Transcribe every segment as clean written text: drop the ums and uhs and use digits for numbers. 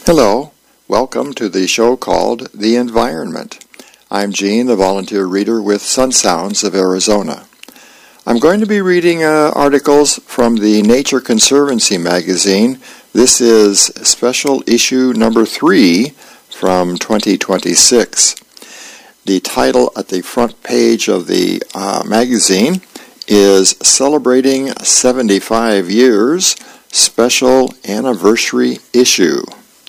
Hello, welcome to the show called The Environment. I'm Gene, the volunteer reader with Sun Sounds of Arizona. I'm going to be reading articles from the Nature Conservancy magazine. This is special issue number 3 from 2026. The title at the front page of the magazine is Celebrating 75 Years, Special Anniversary Issue.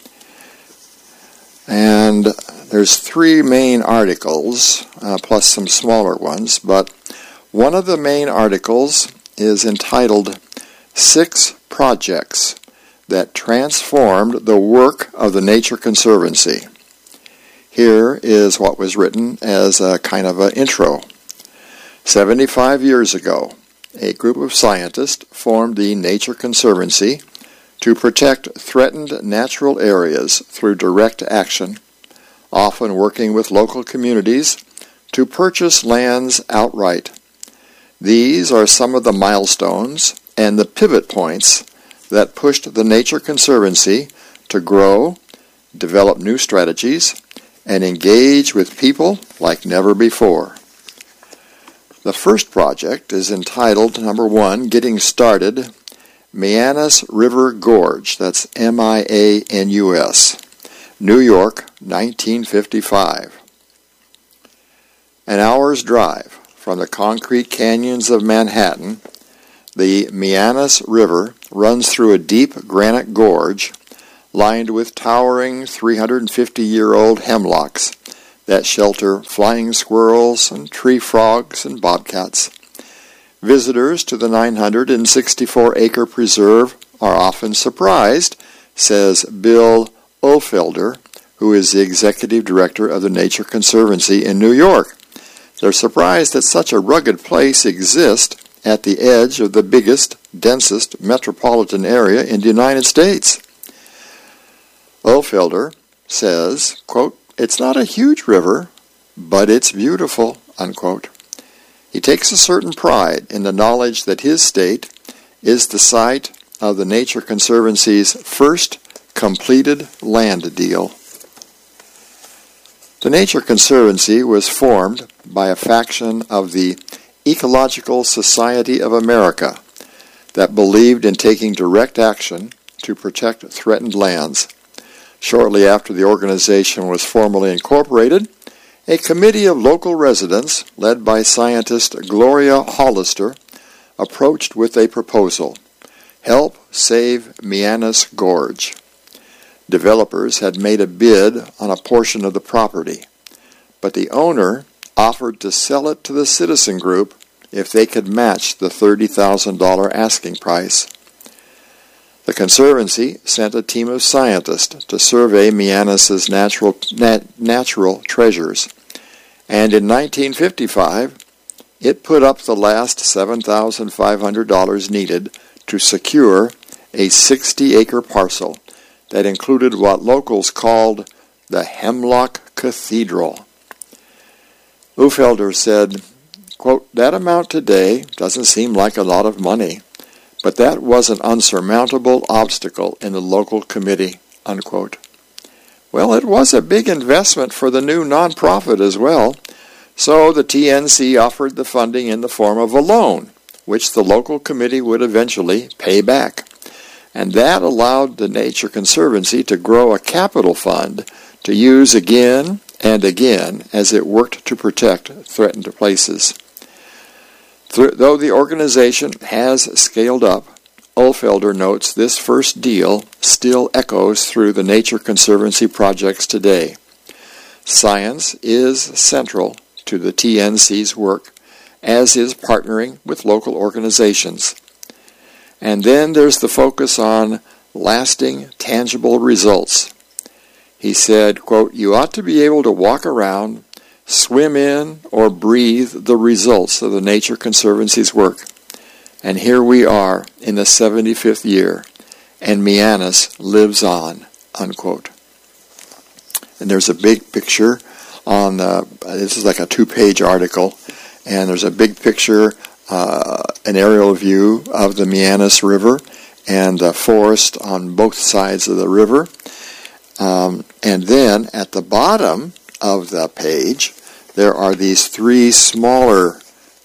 And there's 3 main articles, plus some smaller ones, but one of the main articles is entitled 6 Projects That Transformed the Work of the Nature Conservancy. Here is what was written as a kind of an intro. 75 years ago, a group of scientists formed the Nature Conservancy to protect threatened natural areas through direct action, often working with local communities to purchase lands outright. These are some of the milestones and the pivot points that pushed the Nature Conservancy to grow, develop new strategies, and engage with people like never before. The first project is entitled, number 1, Getting Started, Mianus River Gorge, that's M-I-A-N-U-S, New York, 1955. An hour's drive from the concrete canyons of Manhattan, the Mianus River runs through a deep granite gorge lined with towering 350-year-old hemlocks that shelter flying squirrels and tree frogs and bobcats. Visitors to the 964-acre preserve are often surprised, says Bill Ohlfelder, who is the executive director of the Nature Conservancy in New York. They're surprised that such a rugged place exists at the edge of the biggest, densest metropolitan area in the United States. Ohlfelder says, quote, "It's not a huge river, but it's beautiful," unquote. He takes a certain pride in the knowledge that his state is the site of the Nature Conservancy's first completed land deal. The Nature Conservancy was formed by a faction of the Ecological Society of America that believed in taking direct action to protect threatened lands. Shortly after the organization was formally incorporated, a committee of local residents, led by scientist Gloria Hollister, approached with a proposal: help save Mianus Gorge. Developers had made a bid on a portion of the property, but the owner offered to sell it to the citizen group if they could match the $30,000 asking price. The Conservancy sent a team of scientists to survey Mianus's natural treasures, and in 1955, it put up the last $7,500 needed to secure a 60-acre parcel that included what locals called the Hemlock Cathedral. Ohlfelder said, quote, "That amount today doesn't seem like a lot of money, but that was an unsurmountable obstacle in the local committee," unquote. Well, it was a big investment for the new nonprofit as well, so the TNC offered the funding in the form of a loan, which the local committee would eventually pay back. And that allowed the Nature Conservancy to grow a capital fund to use again and again as it worked to protect threatened places. Though the organization has scaled up, Ohlfelder notes this first deal still echoes through the Nature Conservancy projects today. Science is central to the TNC's work, as is partnering with local organizations. And then there's the focus on lasting, tangible results. He said, quote, "You ought to be able to walk around, swim in, or breathe the results of the Nature Conservancy's work. And here we are in the 75th year, and Mianus lives on," unquote. And there's a big picture on, this is like a 2-page article, and there's a big picture, an aerial view of the Mianus River and the forest on both sides of the river. And then at the bottom of the page, there are these three smaller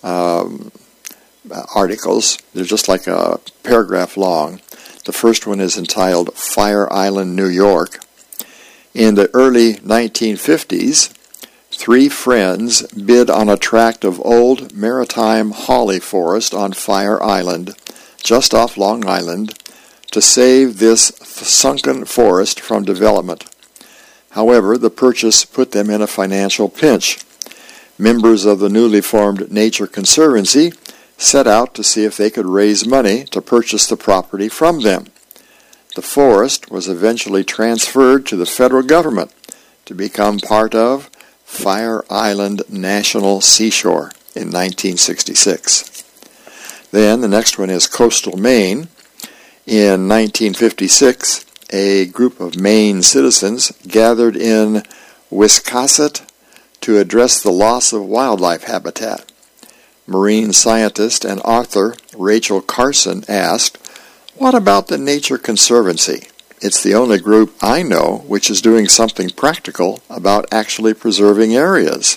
articles. They're just like a paragraph long. The first one is entitled Fire Island, New York. In the early 1950s, three friends bid on a tract of old maritime holly forest on Fire Island, just off Long Island, to save this sunken forest from development. However, the purchase put them in a financial pinch. Members of the newly formed Nature Conservancy set out to see if they could raise money to purchase the property from them. The forest was eventually transferred to the federal government to become part of Fire Island National Seashore in 1966. Then the next one is Coastal Maine. In 1956, a group of Maine citizens gathered in Wiscasset to address the loss of wildlife habitat. Marine scientist and author Rachel Carson asked, "What about the Nature Conservancy? It's the only group I know which is doing something practical about actually preserving areas."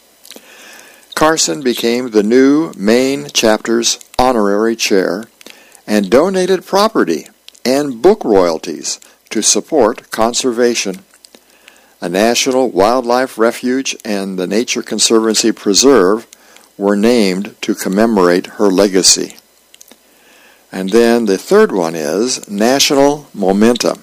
Carson became the new Maine chapter's honorary chair and donated property and book royalties to support conservation. A National Wildlife Refuge and the Nature Conservancy Preserve were named to commemorate her legacy. And then the third one is National Momentum.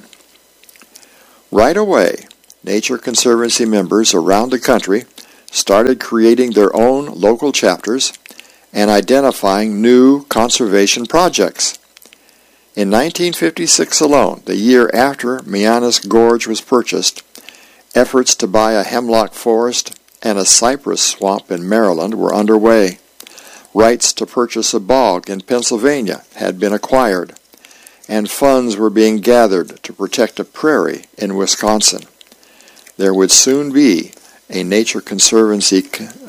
Right away, Nature Conservancy members around the country started creating their own local chapters and identifying new conservation projects. In 1956 alone, the year after Mianus Gorge was purchased, efforts to buy a hemlock forest and a cypress swamp in Maryland were underway. Rights to purchase a bog in Pennsylvania had been acquired, and funds were being gathered to protect a prairie in Wisconsin. There would soon be a Nature Conservancy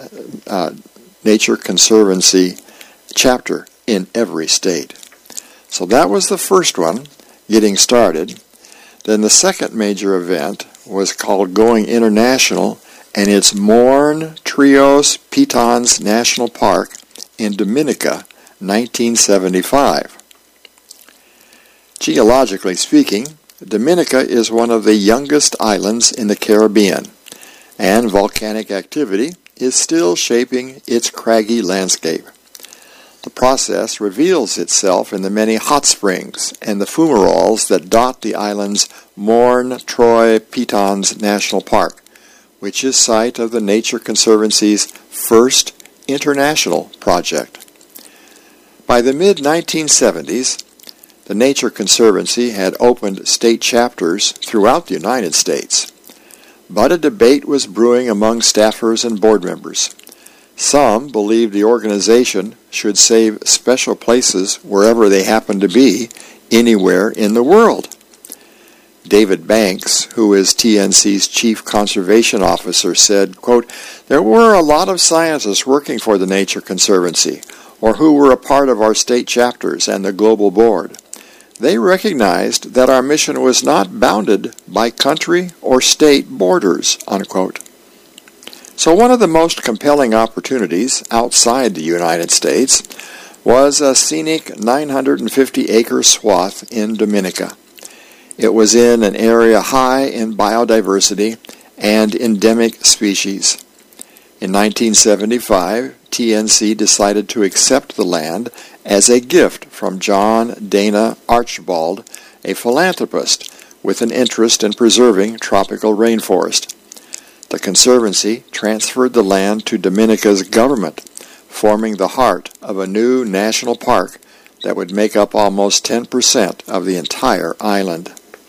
chapter in every state. So that was the first one, getting started. Then the second major event was called Going International, and it's Morne Trios Pitons National Park in Dominica, 1975. Geologically speaking, Dominica is one of the youngest islands in the Caribbean, and volcanic activity is still shaping its craggy landscape. The process reveals itself in the many hot springs and the fumaroles that dot the island's Morne Troy Pitons National Park, which is site of the Nature Conservancy's first international project. By the mid-1970s, the Nature Conservancy had opened state chapters throughout the United States, but a debate was brewing among staffers and board members. Some believed the organization should save special places wherever they happen to be, anywhere in the world. David Banks, who is TNC's Chief Conservation Officer, said, quote, "There were a lot of scientists working for the Nature Conservancy, or who were a part of our state chapters and the global board. They recognized that our mission was not bounded by country or state borders," unquote. So one of the most compelling opportunities outside the United States was a scenic 950-acre swath in Dominica. It was in an area high in biodiversity and endemic species. In 1975, TNC decided to accept the land as a gift from John Dana Archibald, a philanthropist with an interest in preserving tropical rainforest. The Conservancy transferred the land to Dominica's government, forming the heart of a new national park that would make up almost 10% of the entire island.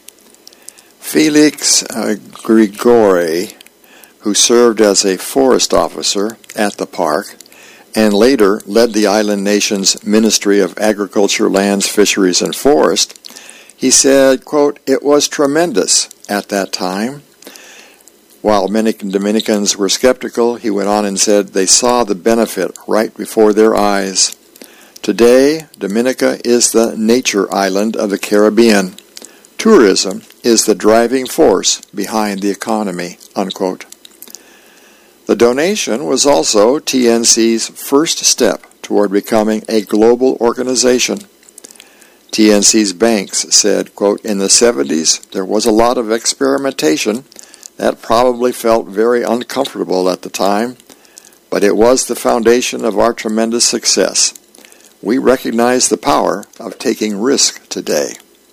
Felix Grigore, who served as a forest officer at the park and later led the island nation's Ministry of Agriculture, Lands, Fisheries, and Forest, he said, quote, "It was tremendous at that time." While many Dominicans were skeptical, he went on and said they saw the benefit right before their eyes. Today, Dominica is the nature island of the Caribbean. Tourism is the driving force behind the economy, unquote. The donation was also TNC's first step toward becoming a global organization. TNC's banks said, quote, in the 70s there was a lot of experimentation that probably felt very uncomfortable at the time, but it was the foundation of our tremendous success. We recognize the power of taking risk today.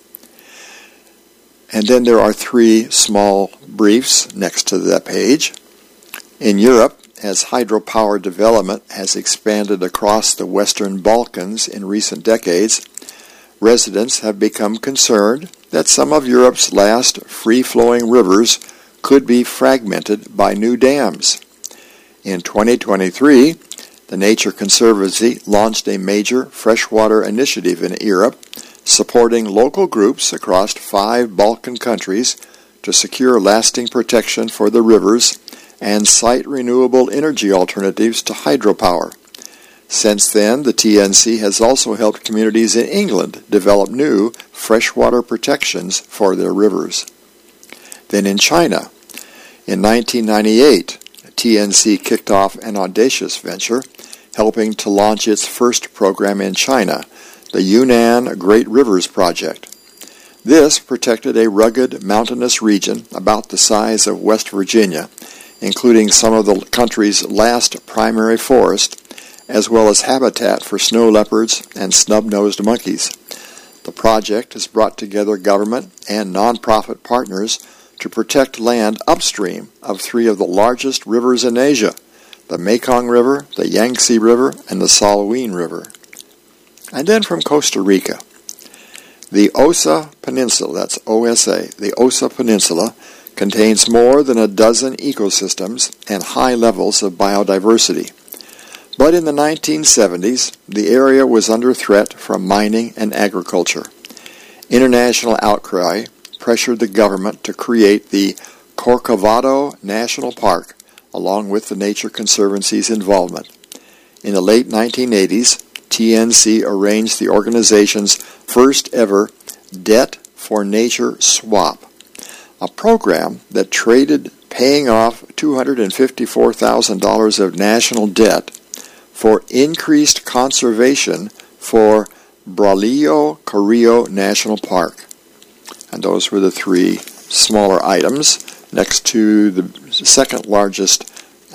And then there are 3 small briefs next to that page. In Europe, as hydropower development has expanded across the Western Balkans in recent decades, residents have become concerned that some of Europe's last free-flowing rivers could be fragmented by new dams. In 2023, the Nature Conservancy launched a major freshwater initiative in Europe, supporting local groups across 5 Balkan countries to secure lasting protection for the rivers and site renewable energy alternatives to hydropower. Since then, the TNC has also helped communities in England develop new freshwater protections for their rivers. Then in China, in 1998, TNC kicked off an audacious venture, helping to launch its first program in China, the Yunnan Great Rivers Project. This protected a rugged mountainous region about the size of West Virginia, including some of the country's last primary forest, as well as habitat for snow leopards and snub-nosed monkeys. The project has brought together government and nonprofit partners to protect land upstream of 3 of the largest rivers in Asia, the Mekong River, the Yangtze River, and the Salween River. And then from Costa Rica, the Osa Peninsula, that's OSA, the Osa Peninsula, contains more than a dozen ecosystems and high levels of biodiversity. But in the 1970s, the area was under threat from mining and agriculture. International outcry pressured the government to create the Corcovado National Park, along with the Nature Conservancy's involvement. In the late 1980s, TNC arranged the organization's first ever Debt for Nature Swap, a program that traded paying off $254,000 of national debt for increased conservation for Braulio Carrillo National Park. And those were the 3 smaller items next to the second largest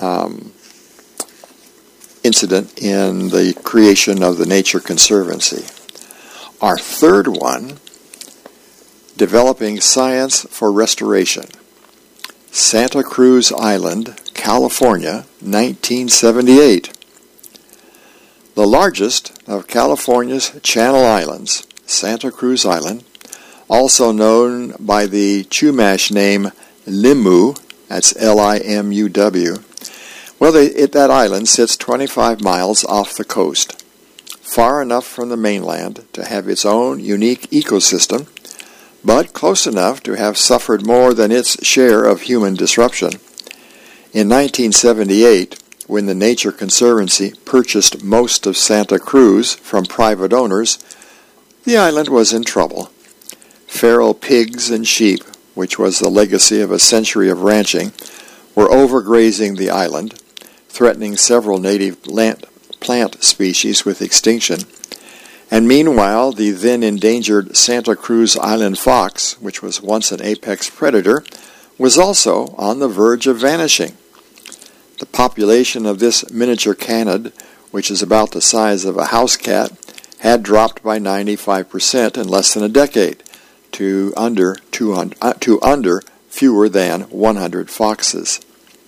incident in the creation of the Nature Conservancy. Our third one, developing science for restoration. Santa Cruz Island, California, 1978. The largest of California's Channel Islands, Santa Cruz Island, also known by the Chumash name Limu, that's Limuw. Well, that island sits 25 miles off the coast, far enough from the mainland to have its own unique ecosystem, but close enough to have suffered more than its share of human disruption. In 1978, when the Nature Conservancy purchased most of Santa Cruz from private owners, the island was in trouble. Feral pigs and sheep, which was the legacy of a century of ranching, were overgrazing the island, threatening several native plant species with extinction. And meanwhile, the then endangered Santa Cruz Island fox, which was once an apex predator, was also on the verge of vanishing. The population of this miniature canid, which is about the size of a house cat, had dropped by 95% in less than a decade, to under fewer than 100 foxes.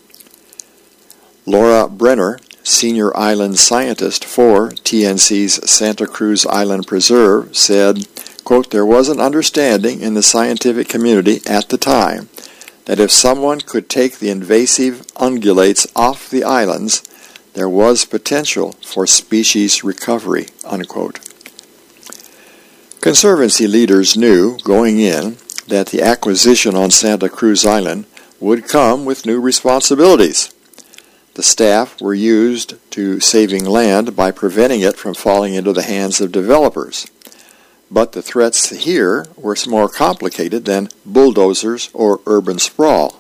Laura Brenner, senior island scientist for TNC's Santa Cruz Island Preserve, said, quote, there was an understanding in the scientific community at the time that if someone could take the invasive ungulates off the islands, there was potential for species recovery, unquote. Conservancy leaders knew, going in, that the acquisition on Santa Cruz Island would come with new responsibilities. The staff were used to saving land by preventing it from falling into the hands of developers. but the threats here were more complicated than bulldozers or urban sprawl.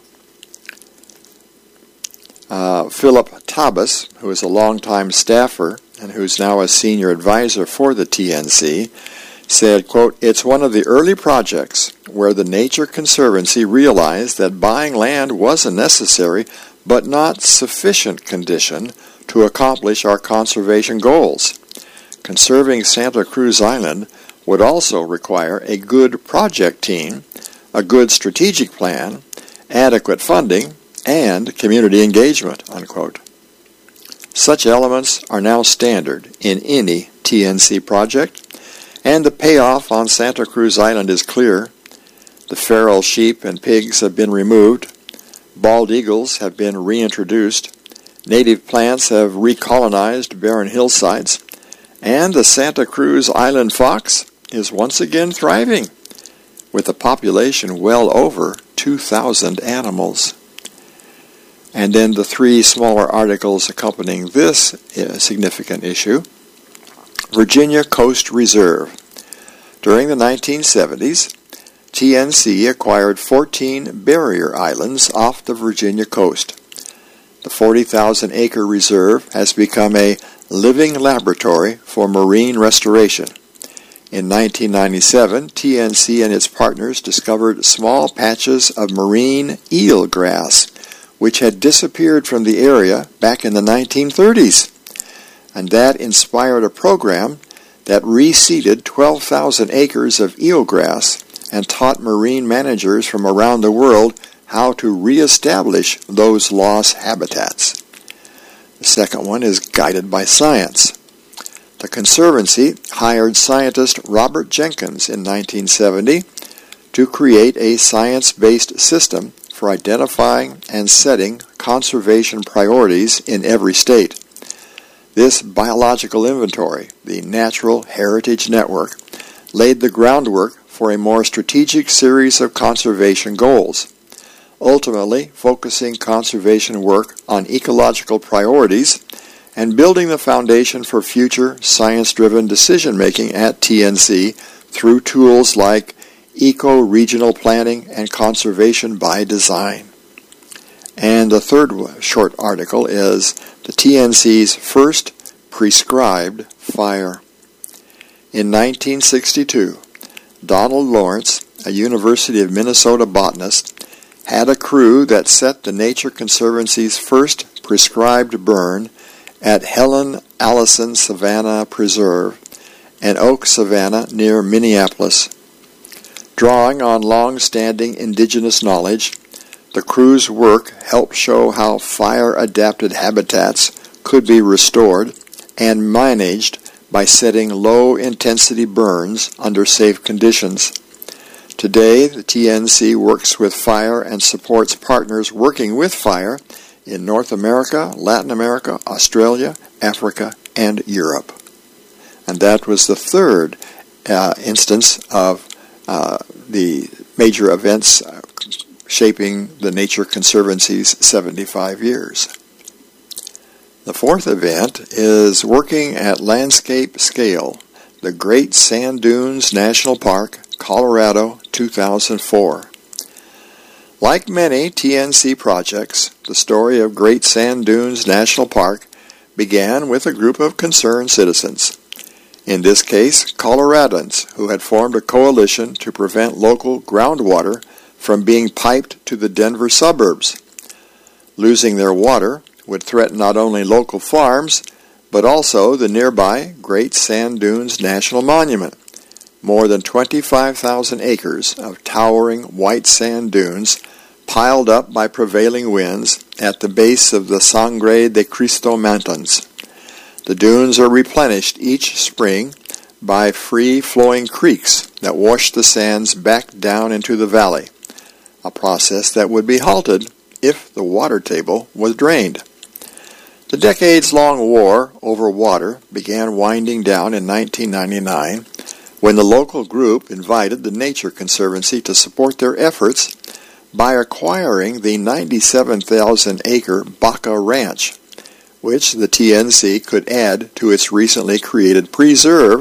Philip Tabas, who is a longtime staffer and who's now a senior advisor for the TNC, said, quote, "It's one of the early projects where the Nature Conservancy realized that buying land was a necessary but not sufficient condition to accomplish our conservation goals. Conserving Santa Cruz Island would also require a good project team, a good strategic plan, adequate funding, and community engagement," unquote. Such elements are now standard in any TNC project, and the payoff on Santa Cruz Island is clear. The feral sheep and pigs have been removed, bald eagles have been reintroduced, native plants have recolonized barren hillsides, and the Santa Cruz Island fox is once again thriving, with a population well over 2,000 animals. And then the three smaller articles accompanying this significant issue. Virginia Coast Reserve. During the 1970s, TNC acquired 14 barrier islands off the Virginia coast. The 40,000-acre reserve has become a living laboratory for marine restoration. In 1997, TNC and its partners discovered small patches of marine eelgrass, which had disappeared from the area back in the 1930s. And that inspired a program that reseeded 12,000 acres of eelgrass and taught marine managers from around the world how to reestablish those lost habitats. The second one is guided by science. The Conservancy hired scientist Robert Jenkins in 1970 to create a science-based system for identifying and setting conservation priorities in every state. This biological inventory, the Natural Heritage Network, laid the groundwork for a more strategic series of conservation goals, ultimately focusing conservation work on ecological priorities and building the foundation for future science-driven decision-making at TNC through tools like eco-regional planning and conservation by design. And the third short article is the TNC's first prescribed fire. In 1962, Donald Lawrence, a University of Minnesota botanist, had a crew that set the Nature Conservancy's first prescribed burn at Helen Allison Savanna Preserve, an oak savanna near Minneapolis. Drawing on long-standing indigenous knowledge, the crew's work helped show how fire-adapted habitats could be restored and managed by setting low-intensity burns under safe conditions. Today, the TNC works with fire and supports partners working with fire in North America, Latin America, Australia, Africa, and Europe. And that was the third instance of the major events shaping the Nature Conservancy's 75 years. The fourth event is working at landscape scale, the Great Sand Dunes National Park, Colorado, 2004. Like many TNC projects, the story of Great Sand Dunes National Park began with a group of concerned citizens. In this case, Coloradans who had formed a coalition to prevent local groundwater from being piped to the Denver suburbs. Losing their water would threaten not only local farms, but also the nearby Great Sand Dunes National Monument, more than 25,000 acres of towering white sand dunes piled up by prevailing winds at the base of the Sangre de Cristo Mountains. The dunes are replenished each spring by free-flowing creeks that wash the sands back down into the valley, a process that would be halted if the water table was drained. The decades-long war over water began winding down in 1999 when the local group invited the Nature Conservancy to support their efforts by acquiring the 97,000-acre Baca Ranch, which the TNC could add to its recently created preserve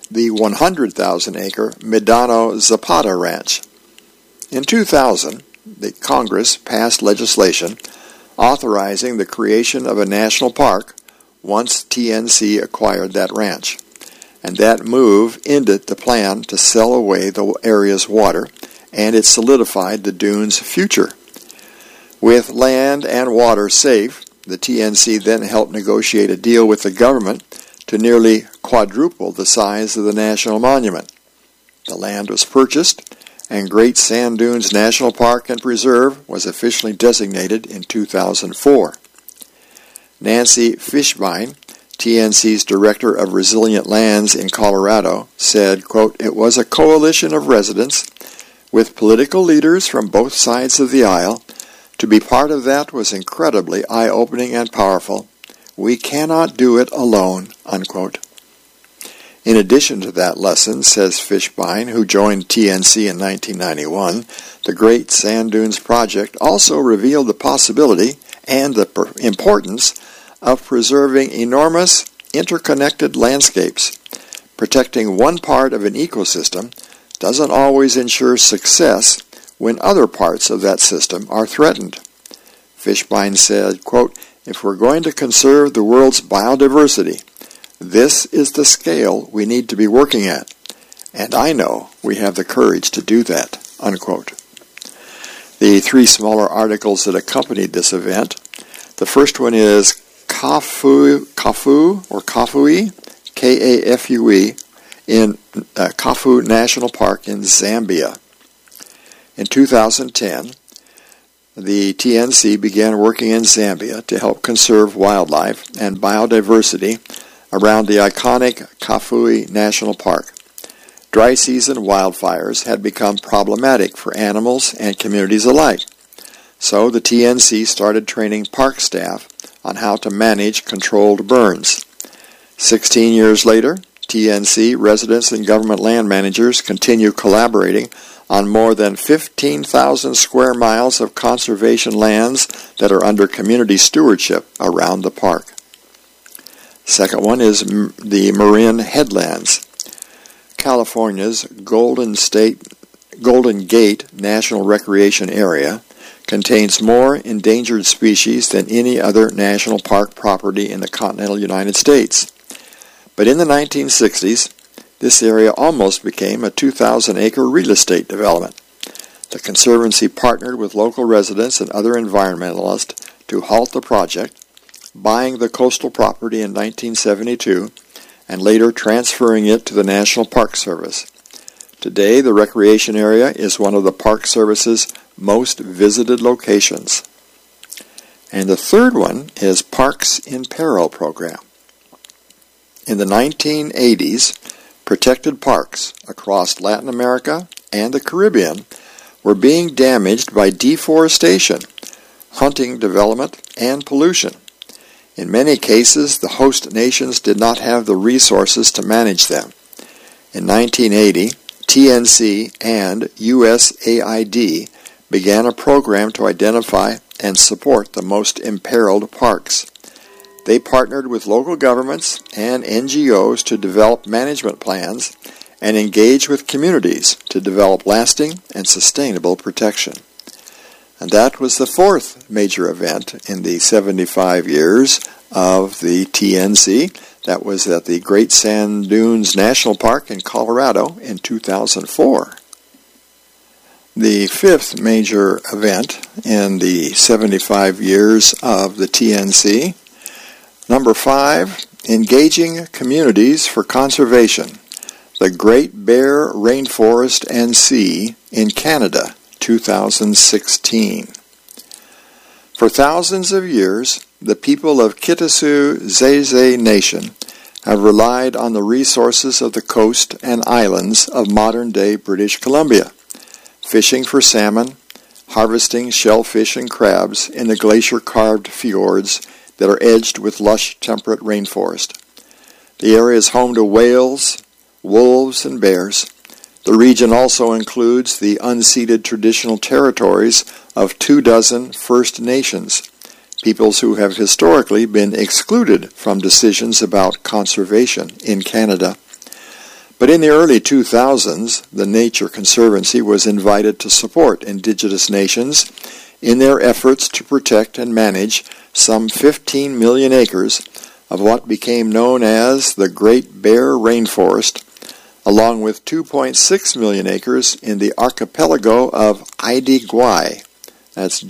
the 100,000-acre Medano Zapata Ranch. In 2000, the Congress passed legislation authorizing the creation of a national park once TNC acquired that ranch, and that move ended the plan to sell away the area's water, and it solidified the dunes' future. With land and water safe, the TNC then helped negotiate a deal with the government to nearly quadruple the size of the national monument. The land was purchased, and Great Sand Dunes National Park and Preserve was officially designated in 2004. Nancy Fishbein, TNC's Director of Resilient Lands in Colorado, said, quote, "It was a coalition of residents with political leaders from both sides of the aisle. To be part of that was incredibly eye-opening and powerful. We cannot do it alone," unquote. In addition to that lesson, says Fishbein, who joined TNC in 1991, the Great Sand Dunes Project also revealed the possibility and the importance of preserving enormous interconnected landscapes. Protecting one part of an ecosystem doesn't always ensure success when other parts of that system are threatened. Fishbein said, quote, "If we're going to conserve the world's biodiversity, this is the scale we need to be working at, and I know we have the courage to do that," unquote. The three smaller articles that accompanied this event, the first one is Kafue, K-A-F-U-E, in Kafue National Park in Zambia. In 2010, the TNC began working in Zambia to help conserve wildlife and biodiversity around the iconic Kafue National Park. Dry season wildfires had become problematic for animals and communities alike, so the TNC started training park staff on how to manage controlled burns. 16 years later, TNC residents and government land managers continue collaborating on more than 15,000 square miles of conservation lands that are under community stewardship around the park. Second one is the Marin Headlands. California's Golden Gate National Recreation Area contains more endangered species than any other national park property in the continental United States. But in the 1960s, this area almost became a 2,000-acre real estate development. The Conservancy partnered with local residents and other environmentalists to halt the project, buying the coastal property in 1972 and later transferring it to the National Park Service. Today, the recreation area is one of the Park Service's most visited locations. And the third one is Parks in Peril program. In the 1980s, protected parks across Latin America and the Caribbean were being damaged by deforestation, hunting development, and pollution. In many cases, the host nations did not have the resources to manage them. In 1980, TNC and USAID began a program to identify and support the most imperiled parks. They partnered with local governments and NGOs to develop management plans and engage with communities to develop lasting and sustainable protection. And that was the fourth major event in the 75 years of the TNC. That was at the Great Sand Dunes National Park in Colorado in 2004. The fifth major event in the 75 years of the TNC, number 5, Engaging Communities for Conservation, the Great Bear Rainforest and Sea in Canada, 2016. For thousands of years, the people of Kitasoo Zeze Nation have relied on the resources of the coast and islands of modern-day British Columbia, fishing for salmon, harvesting shellfish and crabs in the glacier-carved fjords that are edged with lush temperate rainforest. The area is home to whales, wolves, and bears. The region also includes the unceded traditional territories of 24 First Nations, peoples who have historically been excluded from decisions about conservation in Canada. But in the early 2000s, the Nature Conservancy was invited to support indigenous nations in their efforts to protect and manage some 15 million acres of what became known as the Great Bear Rainforest, along with 2.6 million acres in the archipelago of Aidi-Gwaii. That's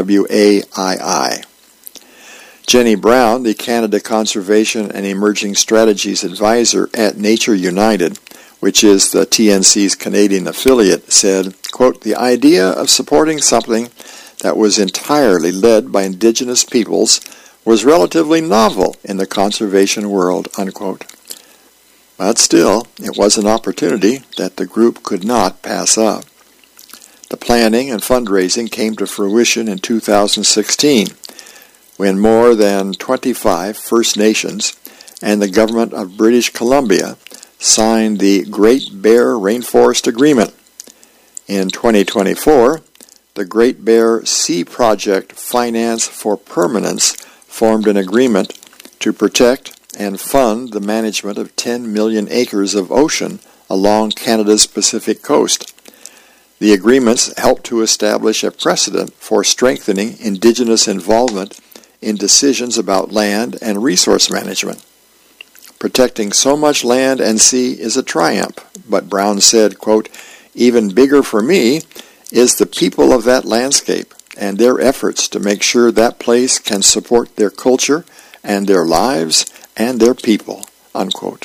Gwaii. Jenny Brown, the Canada Conservation and Emerging Strategies Advisor at Nature United, which is the TNC's Canadian affiliate, said, quote, "The idea of supporting something that was entirely led by Indigenous peoples was relatively novel in the conservation world," unquote. But still, it was an opportunity that the group could not pass up. The planning and fundraising came to fruition in 2016, when more than 25 First Nations and the government of British Columbia signed the Great Bear Rainforest Agreement. In 2024, the Great Bear Sea Project Finance for Permanence formed an agreement to protect and fund the management of 10 million acres of ocean along Canada's Pacific coast. The agreements help to establish a precedent for strengthening Indigenous involvement in decisions about land and resource management. Protecting so much land and sea is a triumph, but Brown said, quote, "Even bigger for me is the people of that landscape and their efforts to make sure that place can support their culture and their lives and their people," unquote.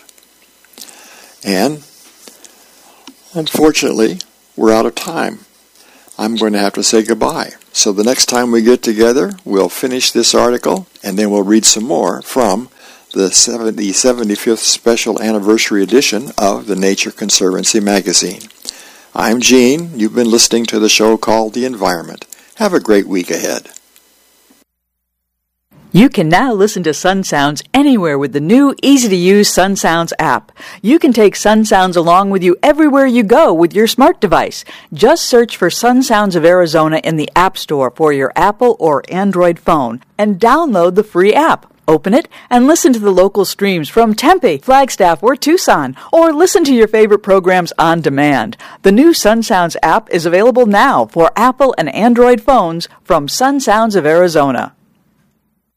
And, unfortunately, we're out of time. I'm going to have to say goodbye. So the next time we get together, we'll finish this article, and then we'll read some more from the 75th special anniversary edition of the Nature Conservancy magazine. I'm Gene. You've been listening to the show called The Environment. Have a great week ahead. You can now listen to Sun Sounds anywhere with the new, easy-to-use Sun Sounds app. You can take Sun Sounds along with you everywhere you go with your smart device. Just search for Sun Sounds of Arizona in the App Store for your Apple or Android phone and download the free app. Open it and listen to the local streams from Tempe, Flagstaff, or Tucson, or listen to your favorite programs on demand. The new Sun Sounds app is available now for Apple and Android phones from Sun Sounds of Arizona.